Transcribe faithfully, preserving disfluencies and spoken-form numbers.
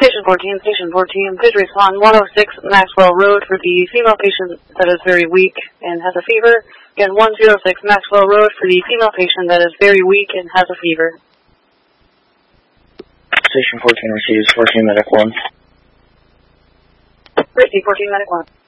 Patient fourteen, patient fourteen, please respond one oh six Maxwell Road for the female patient that is very weak and has a fever. Again, one oh six Maxwell Road for the female patient that is very weak and has a fever. Station fourteen receives fourteen medic one. Receive fourteen medic one.